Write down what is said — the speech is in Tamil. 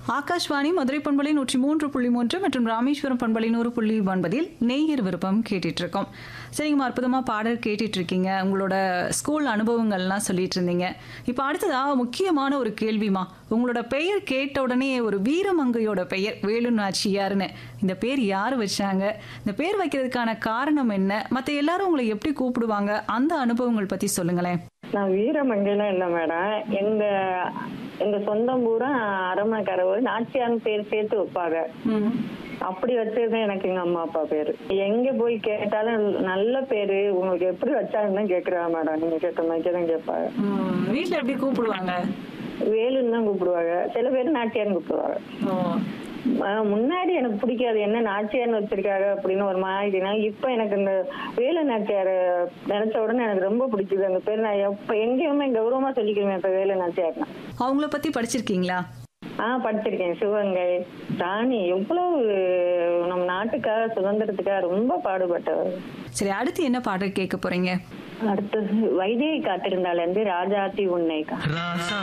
ஆகாஷ்வாணி மதுரை பண்பலை 103.3 மற்றும் ராமேஸ்வரம் பண்பலை 100.9 நேயர் விருப்பம் கேட்டுட்டு இருக்கோம். சரிங்கம்மா, அற்புதமா பாடல் கேட்டுட்டு இருக்கீங்க. உங்களோட ஸ்கூல் அனுபவங்கள்லாம் சொல்லிட்டு இருந்தீங்க. இப்போ அடுத்ததா முக்கியமான ஒரு கேள்விமா, உங்களோட பெயர் கேட்ட உடனே ஒரு வீரமங்கையோட பெயர் வேலு நாச்சியார்னு, இந்த பேர் யார் வச்சாங்க, இந்த பேர் வைக்கிறதுக்கான காரணம் என்ன, மற்ற எல்லாரும் உங்களை எப்படி கூப்பிடுவாங்க, அந்த அனுபவங்கள் பத்தி சொல்லுங்களேன். நான் வீரமங்கைலாம் இல்லை மேடம். எங்க சொந்தம் பூரா அரமணக்கரவு நாச்சியான்னு பேர் சேர்த்து வைப்பாங்க. அப்படி வச்சதுதான் எனக்கு எங்க அம்மா அப்பா பேரு. எங்க போய் கேட்டாலும் நல்ல பேரு உங்களுக்கு எப்படி வச்சாங்கன்னு கேக்குறா மேடம். நீங்க கேட்ட மாதிரி தான் கேட்பாங்க. வீட்டுல எப்படி கூப்பிடுவாங்க? வேலுன்னு தான் கூப்பிடுவாங்க. சில பேர் நாச்சியான்னு கூப்பிடுவாங்க. முன்னாடி எனக்கு பிடிக்காது, என்ன நாச்சியார்னு வச்சிருக்காங்க அப்படின்னு ஒரு மாதிரினா. இப்ப எனக்கு இந்த வேலு நாச்சியார நினைச்ச உடனே எனக்கு ரொம்ப பிடிக்குது அந்த பேர். நான் எப்ப எங்கேயுமே கௌரவமா சொல்லிக்கிறேன் இப்ப வேலு நாச்சியார்னா. அவங்கள பத்தி படிச்சிருக்கீங்களா? படிச்சிருக்கேன். சிவகங்கை ராணி எவ்வளவு நம்ம நாட்டுக்காக சுதந்திரத்துக்காக ரொம்ப பாடுபட்டவர். சரி, அடுத்து என்ன பாடல் கேட்க போறீங்க? அடுத்தது வைதேகி காத்திருந்தால இருந்து ராஜாத்தி உன்னை